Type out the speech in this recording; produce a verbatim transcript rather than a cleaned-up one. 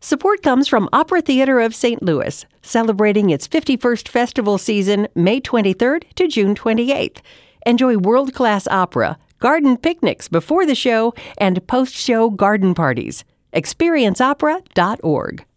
Support comes from Opera Theater of Saint Louis, celebrating its fifty-first festival season May twenty-third to June twenty-eighth. Enjoy world-class opera, garden picnics before the show, and post-show garden parties. experience opera dot org.